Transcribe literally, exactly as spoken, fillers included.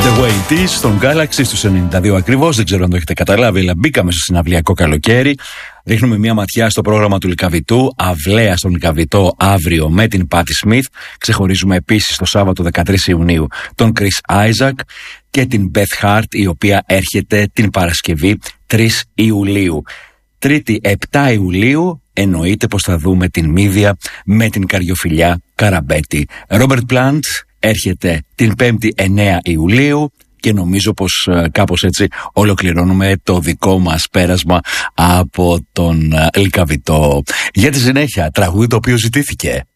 The Way It Is στον Galaxy στους ενενήντα δύο ακριβώς. Δεν ξέρω αν το έχετε καταλάβει, αλλά μπήκαμε στο συναυλιακό καλοκαίρι. Ρίχνουμε μια ματιά στο πρόγραμμα του Λυκαβητού. Αυλαία στον Λυκαβητό αύριο με την Πάτη Σμιθ. Ξεχωρίζουμε επίσης το Σάββατο δεκατρείς Ιουνίου τον Chris Isaac και την Beth Hart, η οποία έρχεται την Παρασκευή τρεις Ιουλίου. Τρίτη επτά Ιουλίου εννοείται πως θα δούμε την Μύδια με την Καριοφιλιά Καραμπέτη. Robert Plant έρχεται την Πέμπτη εννέα Ιουλίου και νομίζω πως κάπως έτσι ολοκληρώνουμε το δικό μας πέρασμα από τον Λυκαβητό. Για τη συνέχεια, τραγούδι το οποίο ζητήθηκε.